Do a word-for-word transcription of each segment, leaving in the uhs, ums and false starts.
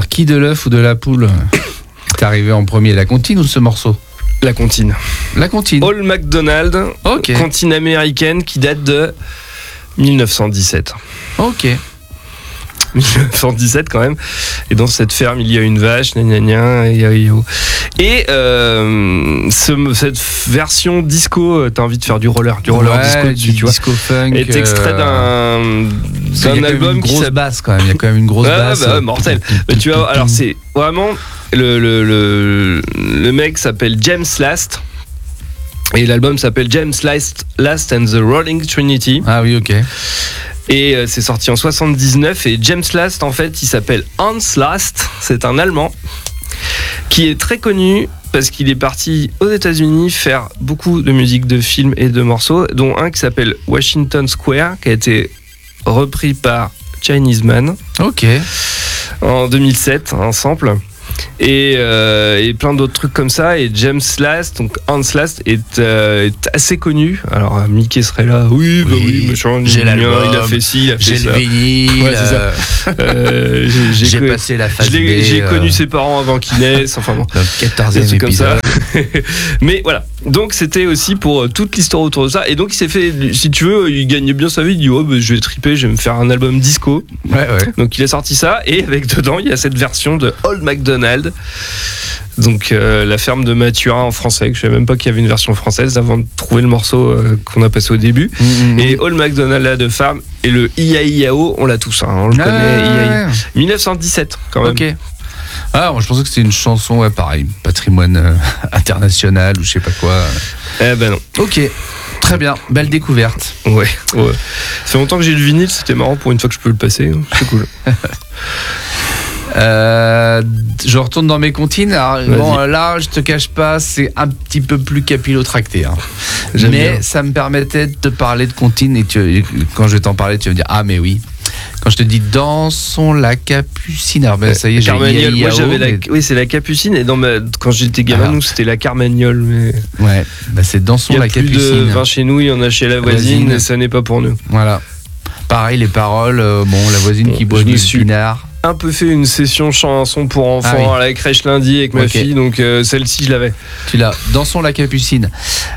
qui de l'œuf ou de la poule est arrivé en premier, la comptine ou ce morceau? La comptine. La comptine. Old MacDonald, Ok. comptine américaine qui date de dix-neuf cent dix-sept. Ok. dix-neuf cent dix-sept quand même. Et dans cette ferme, il y a une vache, gna gna gna, et, et, et euh, ce, cette version disco, t'as envie de faire du roller, du roller Ouais, disco du dessus, tu vois. disco funk. Est extrait d'un, d'un album une qui grosse s'appelle basse quand même. Il y a quand même une grosse Ouais, basse. bah, mortel. Mais tu vois, alors c'est vraiment le le le, le mec s'appelle James Last et l'album s'appelle James Last Last and the Rolling Trinity. Ah oui, ok. Et euh, c'est sorti en soixante-dix-neuf. Et James Last, en fait, il s'appelle Hans Last. C'est un Allemand qui est très connu parce qu'il est parti aux États-Unis faire beaucoup de musique, de films et de morceaux, dont un qui s'appelle Washington Square, qui a été repris par Chinese Man. Ok. En deux mille sept, un sample. Et, euh, et plein d'autres trucs comme ça. Et James Last, donc Hans Last, est, euh, est assez connu. Alors Mickey serait là, oui, bah Oui, oui, machin, j'ai l'album, il a fait ci, il a fait J'ai ça. le vinyle. Ouais, c'est ça. euh, Euh, j'ai j'ai J'ai co- passé la phase je l'ai- B, j'ai euh, connu ses parents avant qu'ils naissent. Enfin bon, Dans le des quatorzième trucs comme ça. épisode. Mais voilà. Donc c'était aussi pour euh, toute l'histoire autour de ça. Et donc il s'est fait, si tu veux, il gagnait bien sa vie. Il dit oh, bah, je vais triper, je vais me faire un album disco. Ouais, ouais. Donc il a sorti ça et avec dedans il y a cette version de Old MacDonald. Donc euh, la ferme de Mathurin en français, que je savais même pas qu'il y avait une version française avant de trouver le morceau euh, qu'on a passé au début. Mmh, Et Old MacDonald la de farm et le I A I A O, on l'a tous, hein, on le Ah, connaît. I A I A O. ouais. dix-neuf cent dix-sept quand même. Ok. Ah, moi je pensais que c'était une chanson, ouais, pareil, patrimoine euh, international ou je sais pas quoi. Eh ben non. Ok, très bien, belle découverte. Ouais, ouais. Ça fait longtemps que j'ai le vinyle, c'était marrant pour une fois que je peux le passer. C'est cool. Euh, je retourne dans mes comptines. Alors, Vas-y. bon, là, je te cache pas, c'est un petit peu plus capillotracté. Hein. J'aime Mais bien. ça me permettait de te parler de comptines et tu, quand je vais t'en parler, tu vas me dire ah mais oui. Quand je te dis dansons la capucine, alors ben, ça y est, j'ai Carmagnole, I A I A O, moi j'avais la... mais- Oui, c'est la capucine. Et dans ma... quand j'étais gamin, Ah. nous c'était la Carmagnole. Mais Ouais, bah, c'est dansons il y a la plus capucine. de vin chez nous, il y en a chez la voisine, voisine. et ça n'est pas pour nous. Voilà. Pareil, les paroles, euh, bon, la voisine Bon, qui boit je du me suis- pinard. Un peu fait une session chanson pour enfants Ah oui. à la crèche lundi avec ma Ok. fille, donc euh, celle-ci je l'avais. Tu l'as, dansons la capucine.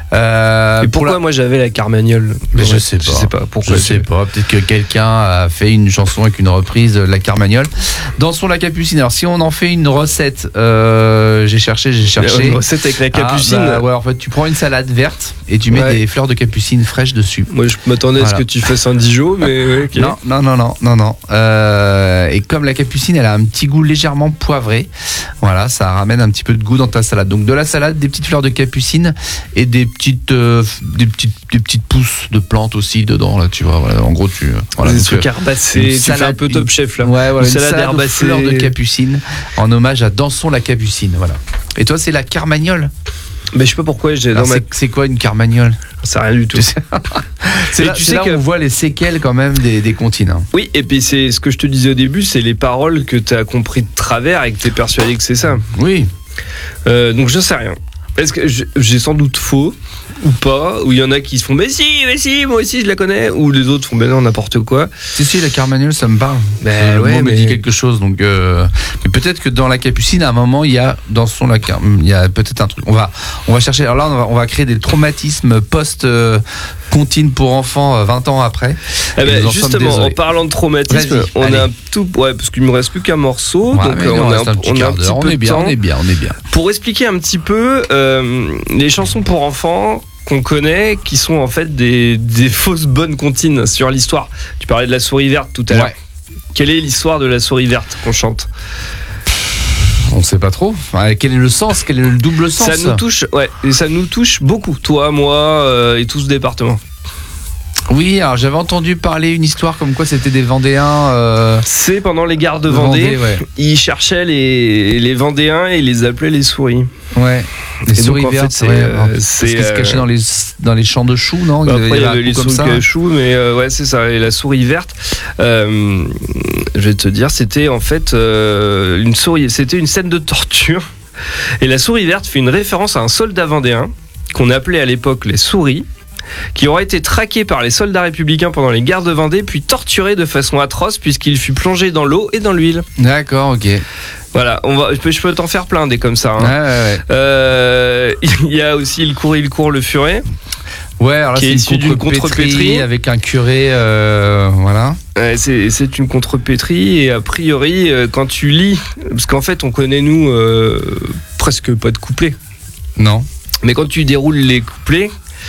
Euh, Et pour pourquoi la- moi j'avais la Carmagnole? Mais je Ouais, sais pas. Je sais pas pourquoi. Je sais pas. Peut-être que quelqu'un a fait une chanson avec une reprise de la Carmagnole. Dansons la capucine. Alors si on en fait une recette, euh, j'ai cherché, j'ai cherché. Une recette avec la capucine. Ah, bah, ouais, en fait, tu prends une salade verte et tu mets Ouais. des fleurs de capucine fraîches dessus. Moi je m'attendais à ce Voilà. que tu fasses un Dijon, mais ouais, ok. Non, non, non, non, non, non. Euh, et comme la capucine, elle a un petit goût légèrement poivré. Voilà, ça ramène un petit peu de goût dans ta salade. Donc de la salade, des petites fleurs de capucine et des petites, euh, des petites, des petites pousses de plantes aussi dedans. Là, tu vois. Voilà, en gros, tu. Voilà, des donc, trucs euh, herbacés, une tu fais un salade- peu top chef là. Ouais, voilà, Une une salade salade aux herbacée. fleurs de capucine en hommage à Dansons la capucine. Voilà. Et toi, c'est la carmagnole. Mais je sais pas pourquoi j'ai Alors, dans ma. c'est, c'est quoi une carmagnole? C'est rien du tout. Tu sais- C'est Et là, tu c'est sais là que- où on voit les séquelles quand même des, des comptines. hein. Oui, et puis c'est ce que je te disais au début, c'est les paroles que tu as compris de travers et que tu es persuadé que c'est ça. Oui. Euh, donc je sais rien. Est-ce que je- j'ai sans doute faux ou pas? Ou il y en a qui se font mais si, mais si, moi aussi je la connais. Ou les autres font ben non, n'importe quoi. Si, si, la carmagnole, ça me parle. Ben le ouais, mot me mais- dit quelque chose. Donc, euh, mais peut-être que dans la capucine, à un moment, il y a dans son la car- il y a peut-être un truc. On va, on va chercher. Alors là, on va, on va créer des traumatismes post euh, comptine pour enfants euh, vingt ans après. Eh Et ben, nous en sommes justement, en désolés. parlant de traumatisme, Vas-y, on allez. a un tout, ouais, parce qu'il me reste plus qu'un morceau, Ouais, donc mais euh, non, on, a reste un, un petit on a un quart petit d'heure. peu On est de bien, temps on est bien, on est bien. pour expliquer un petit peu euh, les chansons pour enfants qu'on connaît, qui sont en fait des, des fausses bonnes comptines sur l'histoire. Tu parlais de la souris verte tout à l'heure. Ouais. Quelle est l'histoire de la souris verte qu'on chante? On sait pas trop. Ouais, quel est le sens? Quel est le double sens? Ça nous touche, ouais, et ça nous touche beaucoup, toi, moi euh, et tout ce département. Oui, alors j'avais entendu parler une histoire comme quoi c'était des Vendéens. Euh, C'est pendant les gares de de Vendée, ouais. ils cherchaient les, les Vendéens et ils les appelaient les souris. Ouais. Les Et donc, souris en fait, vertes, c'est, ouais. euh, Alors, c'est, parce qu'ils se euh, cachaient dans les dans les champs de choux, non? Bah, après, il y un avait coup les comme souris ça. cachou, mais euh, ouais, c'est ça. Et la souris verte, euh, je vais te dire, c'était en fait euh, une souris. C'était une scène de torture. Et la souris verte fait une référence à un soldat vendéen qu'on appelait à l'époque les souris. qui aurait été traqué par les soldats républicains pendant les guerres de Vendée, puis torturé de façon atroce puisqu'il fut plongé dans l'eau et dans l'huile. D'accord, ok. Voilà, on va, je peux, je peux t'en faire plein des comme ça. Hein. Ouais, ouais, ouais. Euh, il y a aussi il court, il court, le furet. Ouais, alors là, Qui est c'est issu une d'une contrepétrie contrepétrie. avec un curé, euh, voilà. Ouais, c'est, c'est une contrepétrie et a priori, euh, quand tu lis, parce qu'en fait, on connaît nous euh, presque pas de couplets. Non. Mais quand tu déroules les couplets,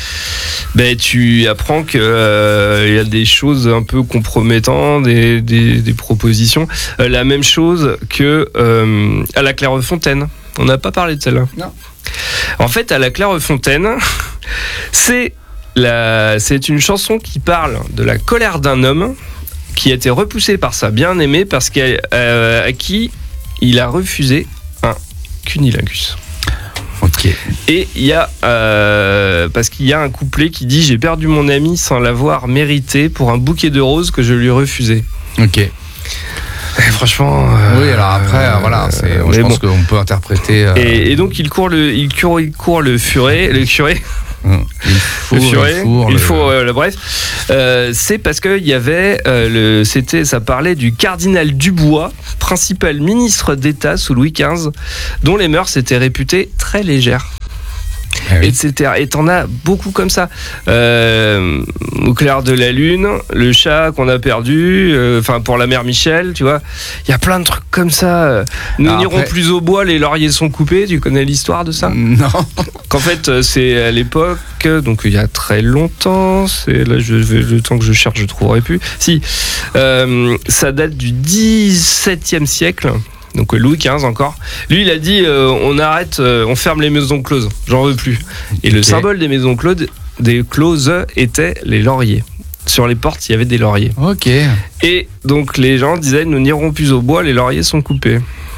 ben, tu apprends qu'il euh, y a des choses un peu compromettantes, des, des, des propositions. Euh, la même chose que euh, à la Clairefontaine. On n'a pas parlé de celle-là. Non. En fait, à la Clairefontaine, c'est, la, c'est une chanson qui parle de la colère d'un homme qui a été repoussé par sa bien-aimée parce qu'à euh, à qui il a refusé un cunilingus. Ok. Et il y a euh, parce qu'il y a un couplet qui dit: j'ai perdu mon ami sans l'avoir mérité pour un bouquet de roses que je lui refusais. Ok. Et franchement. Euh, Oui, alors après, euh, voilà, c'est, euh, je pense bon. qu'on peut interpréter. Euh, Et, et donc il court le, il court, il court le furet, le curé. il fourre, Le furet, il fourre, il le- faut, euh, bref, euh, c'est parce qu'il y avait, euh, le, c'était, ça parlait du cardinal Dubois, principal ministre d'État sous Louis quinze, dont les mœurs étaient réputées très légères. Ah oui. et cetera. Et t'en as beaucoup comme ça. Euh, au clair de la lune, le chat qu'on a perdu, enfin euh, pour la mère Michel, tu vois. Il y a plein de trucs comme ça. Nous Alors n'irons après- plus au bois, les lauriers sont coupés. Tu connais l'histoire de ça? Non. Qu'en fait, c'est à l'époque, donc il y a très longtemps. C'est là, je vais le temps que je cherche, je trouverai plus. Si, euh, ça date du dix-septième siècle. Donc Louis quinze encore. Lui, il a dit euh, on arrête, euh, on ferme les maisons closes. J'en veux plus. Et le Ok. symbole des maisons closes, des closes était les lauriers. Sur les portes, il y avait des lauriers. Ok. Et donc les gens disaient nous n'irons plus au bois, les lauriers sont coupés.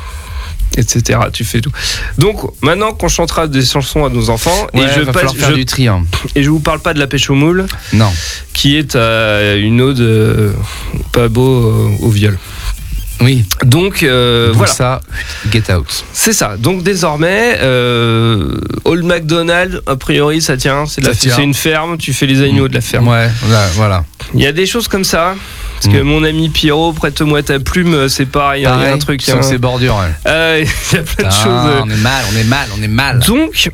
Etc. Tu fais tout. Donc maintenant qu'on chantera des chansons à nos enfants, Ouais, et je va passe, falloir faire je, du tri. Hein. et je vous parle pas de la pêche au moule, Non. qui est euh, une ode euh, pas beau euh, au viol. Oui. Donc euh, Donc voilà. ça, get out. C'est ça. Donc désormais, euh, Old MacDonald, a priori, ça tient. C'est, de la, Ça tient. c'est une ferme. Tu fais les agneaux de la ferme. Ouais, voilà. voilà. Il y a des choses comme ça. Parce que Mm. mon ami Pierrot, prête-moi ta plume, c'est pareil. Il y a Pareil, un truc. sur hein. ces bordures. Ouais. Euh, Il y a plein de Ah, choses. on est mal, on est mal, on est mal. Donc,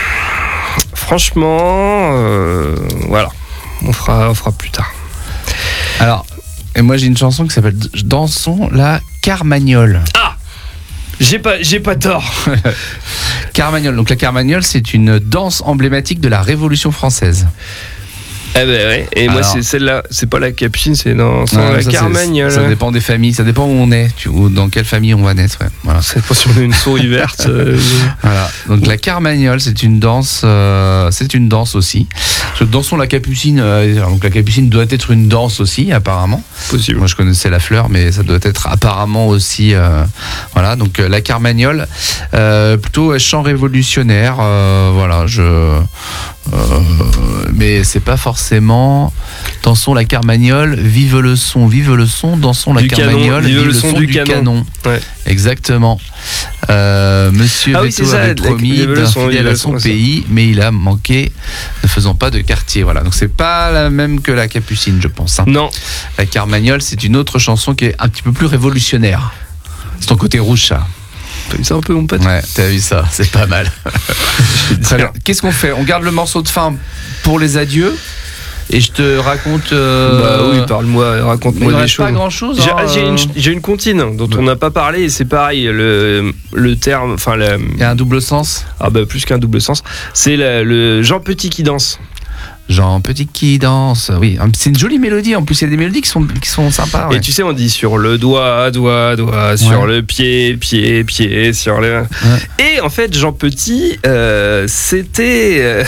franchement, euh, voilà. On fera, on fera plus tard. Alors, et moi j'ai une chanson qui s'appelle Dansons la Carmagnole. Ah, j'ai pas, j'ai pas tort. Carmagnole. Donc la Carmagnole, c'est une danse emblématique de la Révolution française. Eh ben ouais. Et moi, Alors. c'est celle-là. C'est pas la Capucine, c'est dans sans Ouais, la ça, c'est- Carmagnole. Ça dépend des familles, ça dépend où on est, tu, ou dans quelle famille on va naître. Ouais. Voilà. C'est pas si on a une souris verte. euh, Voilà. Donc la Carmagnole, c'est une danse, euh, c'est une danse aussi. Parce que dansons la Capucine. euh, donc la Capucine doit être une danse aussi, apparemment. possible. Moi, je connaissais la fleur, mais ça doit être apparemment aussi. euh, voilà. Donc euh, la Carmagnole, euh, plutôt euh, chant révolutionnaire. euh, voilà. Je. euh, mais c'est pas forcément dansons la Carmagnole, vive le son, vive le son, dansons la Du canon, Carmagnole, vive vive le son du canon. Ouais. Exactement. Euh, Monsieur Ah oui, Veto c'est ça, avait la- promis vive le d'un son, fidèle vive à le son son, c'est pays, mais il a manqué, ne faisant pas de quartier. Voilà. Donc c'est pas la même que la Capucine, je pense. hein. Non. La Carmagnole, c'est une autre chanson qui est un petit peu plus révolutionnaire. C'est ton côté rouge, ça. T'as vu ça un peu, mon pote? Ouais, t'as vu ça, c'est pas mal. Très bien. Qu'est-ce qu'on fait? On garde le morceau de fin pour les adieux et je te raconte. euh, Bah oui, parle-moi, il raconte-moi ne des reste choses. pas grand chose. J'ai, j'ai une, j'ai une comptine dont on n'a pas parlé et c'est pareil, le, le terme, enfin, la- Il y a un double sens. ah bah plus qu'un double sens, c'est la- le Jean Petit qui danse. Jean Petit qui danse. Oui, c'est une jolie mélodie. En plus, il y a des mélodies qui sont, qui sont sympas. Ouais. Et tu sais, on dit sur le doigt, doigt, doigt, sur Ouais. le pied, pied, pied, sur le. Et en fait, Jean Petit, euh, c'était euh,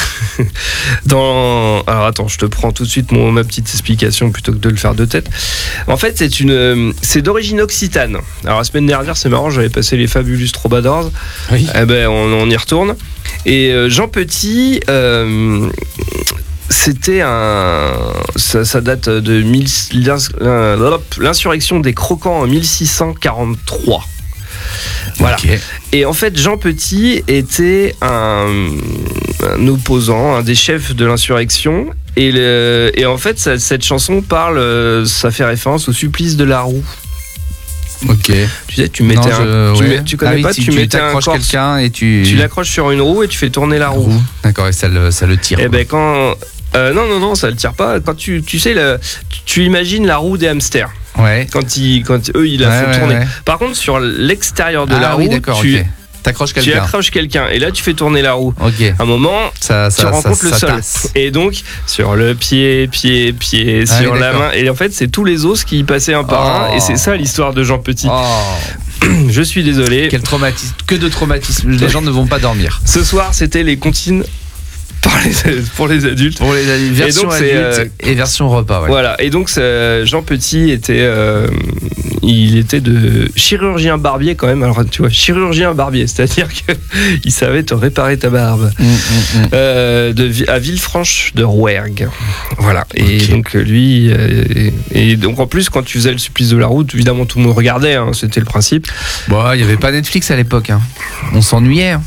dans. Alors attends, je te prends tout de suite mon, ma petite explication plutôt que de le faire de tête. En fait, c'est une, euh, c'est d'origine occitane. Alors la semaine dernière, c'est marrant, j'avais passé les Fabulous Troubadours. Oui. Eh ben, on, on y retourne. Et euh, Jean Petit. Euh, C'était un. Ça, ça date de mille, l'insurrection des Croquants en mille six cent quarante-trois. Voilà. Ok. Et en fait, Jean Petit était un, un opposant, un des chefs de l'insurrection. Et, le, et en fait, ça, cette chanson parle, euh, ça fait référence au supplice de la roue. Ok. Tu sais, tu mettais Non, un. je- Tu, ouais. mets- tu connais Ah oui, pas, si tu mettais un t'accroches corps. quelqu'un et tu. Tu l'accroches sur une roue et tu fais tourner la roue. roue. D'accord, et ça le, ça le tire. Et quoi. ben quand. Euh, non, non, non, ça le tire pas. Quand tu, tu sais, le, tu imagines la roue des hamsters. Ouais. Quand, ils, quand eux, ils la Ouais, font ouais, tourner. ouais. Par contre, sur l'extérieur de ah, la oui, roue, d'accord, tu, ok. T'accroches tu quelqu'un. accroches quelqu'un. Et là, tu fais tourner la roue. Ok. À un moment, Ça, tu ça, rencontres ça, le ça sol. tasse. Et donc, sur le pied, pied, pied, Ah sur oui, la d'accord. main. Et en fait, c'est tous les os qui y passaient un par un. Oh. Et c'est ça l'histoire de Jean Petit. Oh, Je suis désolé. quel traumatisme. Que de traumatisme. Les gens ne vont pas dormir. Ce soir, c'était les comptines par les, pour les adultes. Pour les adultes, version donc, c'est, adulte euh, et version repas. Ouais. Voilà. Et donc, ça- Jean Petit était, euh, il était de chirurgien barbier quand même. Alors, tu vois, chirurgien barbier, c'est-à-dire que il savait te réparer ta barbe. Mm, mm, mm. Euh, de, Vi- à Villefranche de Rouergue. Voilà. Et Ok. donc, lui, euh, et, et donc en plus, quand tu faisais le supplice de la route, évidemment, tout le monde regardait. Hein, c'était le principe. Bon, il n'y avait pas Netflix à l'époque. Hein. On s'ennuyait. Hein.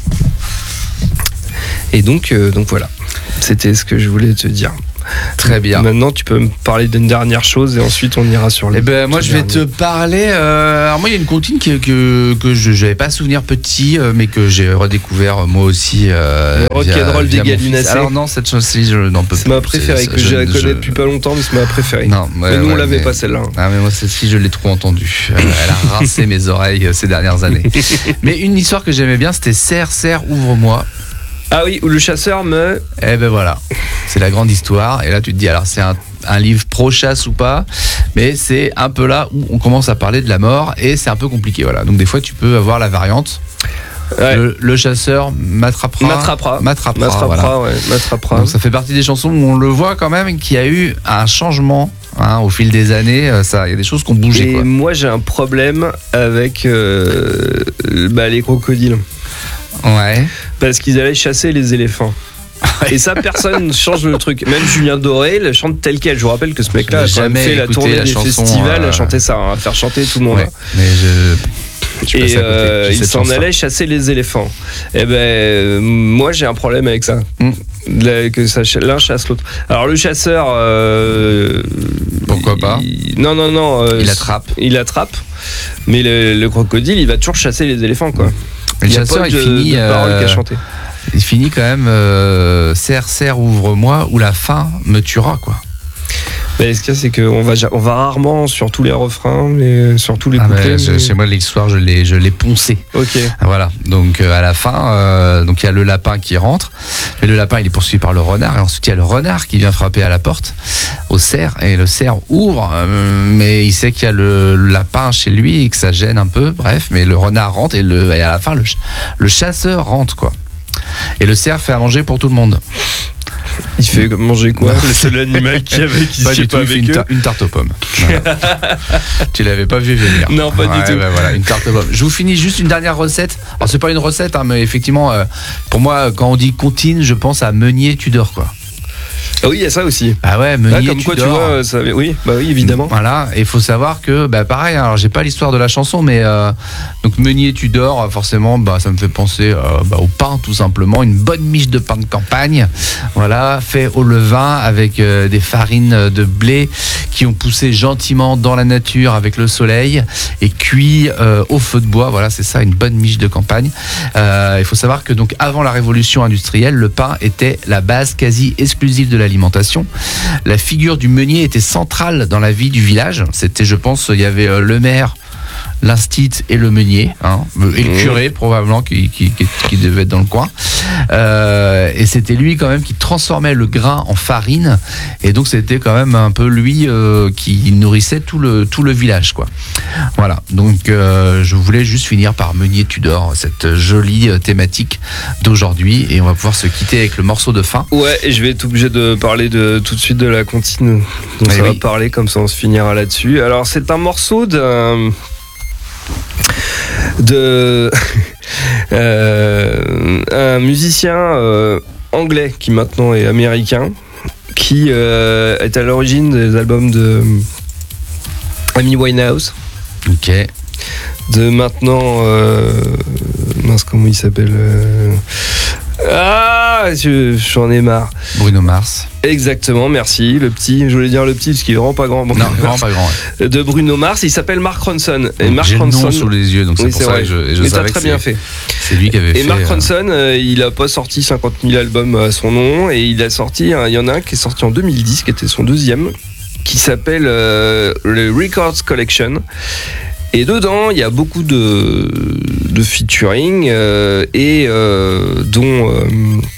Et donc, euh, donc voilà. C'était ce que je voulais te dire. Très bien. Maintenant, tu peux me parler d'une dernière chose et ensuite on ira sur le. Eh ben, moi, je vais te parler. Euh, alors, moi, il y a une comptine que, que, que je n'avais pas souvenir petit, euh, mais que j'ai redécouvert euh, moi aussi. Euh, Le rock'n'roll via- des via mon Gallinacés. fils. Alors, non, cette chose-ci, je n'en peux plus. C'est ma préférée, C'est- que je- je la connais je- depuis pas longtemps, mais c'est ma préférée. Non, ouais, mais nous, on ouais, l'avait mais- pas celle-là. Ah, mais moi, celle-ci, je l'ai trop entendue. Euh, Elle a rincé mes oreilles euh, ces dernières années. Mais une histoire que j'aimais bien, c'était Serre, Serre, ouvre-moi. Ah oui, où le chasseur me. Eh ben voilà, c'est la grande histoire. Et là, tu te dis, alors c'est un, un livre pro-chasse ou pas, mais c'est un peu là où on commence à parler de la mort et c'est un peu compliqué. Voilà. Donc des fois, tu peux avoir la variante. Ouais. Le, le chasseur m'attrapera. M'attrapera. M'attrapera. M'attrapera, voilà. ouais, m'attrapera. Donc ça fait partie des chansons où on le voit quand même qu'il y a eu un changement hein, au fil des années. euh, Ça, il y a des choses qui ont bougé. Et Quoi. moi, j'ai un problème avec euh, bah, les crocodiles. Ouais. Parce qu'ils allaient chasser les éléphants. Et ça, personne ne change le truc. Même Julien Doré le chante tel quel. Je vous rappelle que ce mec-là a J'ai quand même jamais fait la écouté tournée la des chanson, festivals, euh, à chanter ça, hein, à faire chanter tout le monde. Ouais. Mais je. je suis Et passé à côté euh, de il cette s'en chanson. allait chasser les éléphants. Et ben, euh, moi j'ai un problème avec ça. Mm. La- que ça ch- l'un chasse l'autre. Alors le chasseur. euh, Pourquoi pas il- Non, non, non. euh, Il attrape. Il attrape. Mais le, le crocodile, il va toujours chasser les éléphants, quoi. Mais le Il y a chasseur, pas il de, finit. de parole euh, qu'à chanter. Il finit quand même euh, Serre, serre, ouvre-moi, ou la faim me tuera, quoi. Mais ce qu'il y a, c'est qu'on va, ja- on va rarement sur tous les refrains, mais sur tous les Ah, couplets. mais je- mais- Chez moi, l'histoire, je l'ai, je l'ai poncé. Ok. Voilà. Donc, euh, à la fin, euh, donc il y a le lapin qui rentre. Mais le lapin, il est poursuivi par le renard. Et ensuite, il y a le renard qui vient frapper à la porte, au cerf. Et le cerf ouvre, euh, mais il sait qu'il y a le, le lapin chez lui et que ça gêne un peu. Bref, mais le renard rentre et, le, et à la fin, le, ch- le chasseur rentre, quoi. Et le cerf fait à manger pour tout le monde. Il fait manger quoi? Le seul animal qu'il y avait qui Pas se du tout, pas il fait avec une, eux. ta- une tarte aux pommes. Voilà. Tu l'avais pas vu venir. Non, pas du Ouais, tout. bah voilà, une tarte aux pommes. Je vous finis juste une dernière recette. Alors c'est pas une recette, hein, mais effectivement, euh, pour moi, quand on dit comptine, je pense à Meunier Tudor, quoi. Ah oui, il y a ça aussi. Ah ouais, Ah, Meunier comme quoi, tu Tudor. vois, ça... oui, bah oui, évidemment. Voilà, et il faut savoir que, bah pareil, alors j'ai pas l'histoire de la chanson, mais euh, donc Meunier Tudor, forcément, bah ça me fait penser euh, bah, au pain tout simplement, une bonne miche de pain de campagne, voilà, fait au levain avec euh, des farines de blé qui ont poussé gentiment dans la nature avec le soleil et cuit euh, au feu de bois. Voilà, c'est ça, une bonne miche de campagne. Euh, il faut savoir que donc avant la révolution industrielle, le pain était la base quasi exclusive de l'alimentation. La figure du meunier était centrale dans la vie du village. C'était, je pense, il y avait euh, le maire, l'instit et le meunier, hein, et le curé probablement qui, qui, qui, qui devait être dans le coin. Euh, et c'était lui quand même qui transformait le grain en farine. Et donc c'était quand même un peu lui euh, qui nourrissait tout le, tout le village, quoi. Voilà, donc euh, je voulais juste finir par Meunier Tudor, cette jolie euh, thématique d'aujourd'hui. Et on va pouvoir se quitter avec le morceau de fin. Ouais, et je vais être obligé de parler de, tout de suite de la comptine dont Eh ça oui. va parler, comme ça on se finira là-dessus. Alors c'est un morceau d'un... de euh, un musicien euh, anglais qui maintenant est américain, qui euh, est à l'origine des albums de Amy Winehouse, Ok. de maintenant euh, mince comment il s'appelle euh, ah je- j'en ai marre. Bruno Mars. Exactement, merci. Le petit, je voulais dire le petit parce qu'il est vraiment pas grand. Bon, Non, vraiment pas grand. Ouais. De Bruno Mars, il s'appelle Mark Ronson. Et Mark J'ai Ronson, le nom sous les yeux, donc c'est oui, pour c'est ça vrai. que je, je Mais t'as savais très que bien c'est, fait. c'est lui qui avait Et fait. Mark euh, Ronson, euh, il a pas sorti cinquante mille albums à son nom, et il a sorti, il y en a un qui est sorti en deux mille dix, qui était son deuxième, qui s'appelle euh, le Records Collection. Et dedans, il y a beaucoup de, de featuring, euh, et euh, dont... Euh,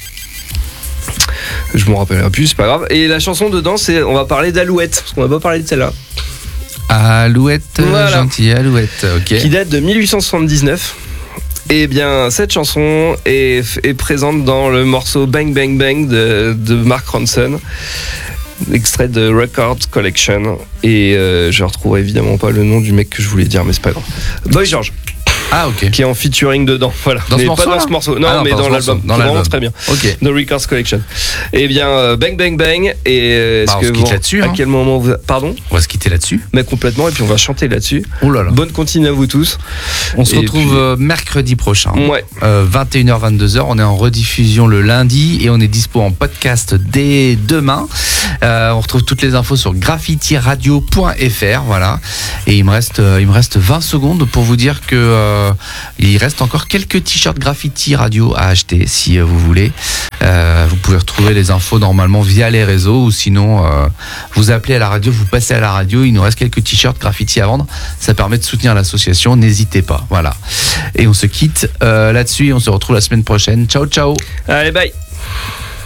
je m'en rappellerai plus, c'est pas grave. Et la chanson dedans, c'est, on va parler d'Alouette, parce qu'on n'a pas parlé de celle-là. Alouette, Voilà. gentille Alouette, ok. Qui date de dix-huit cent soixante-dix-neuf. Et bien, cette chanson est, est présente dans le morceau Bang Bang Bang de, de Mark Ronson, extrait de Record Collection. Et euh, je retrouverai évidemment pas le nom du mec que je voulais dire, mais c'est pas grave. Boy George. Ah, ok. Qui est en featuring dedans, voilà. Dans ce mais morceau, pas dans là ce morceau, non, Ah non, mais pas dans, dans ce l'album. morceau, dans C'est vraiment l'album. très bien. Ok. The Records Collection. Et bien, euh, Bang Bang Bang. Et euh, est-ce Bah, on que se quitte vous- là-dessus, à hein. quel moment vous, pardon, On va se quitter là-dessus. mais complètement. Et puis on va chanter là-dessus. Oh là là. Bonne continue à vous tous. On se Et retrouve puis- euh, mercredi prochain. Ouais. Euh, vingt et une heures vingt-deux heures, on est en rediffusion le lundi et on est dispo en podcast dès demain. Euh, on retrouve toutes les infos sur graffiti radio point f r, voilà. Et il me reste euh, il me reste vingt secondes pour vous dire que euh, il reste encore quelques t-shirts Graffiti Radio à acheter si euh, vous voulez. Euh, vous pouvez retrouver les infos normalement via les réseaux ou sinon euh, vous appelez à la radio, vous passez à la radio, il nous reste quelques t-shirts Graffiti à vendre. Ça permet de soutenir l'association, n'hésitez pas, voilà. Et on se quitte euh, là-dessus et on se retrouve la semaine prochaine. Ciao ciao. Allez, bye.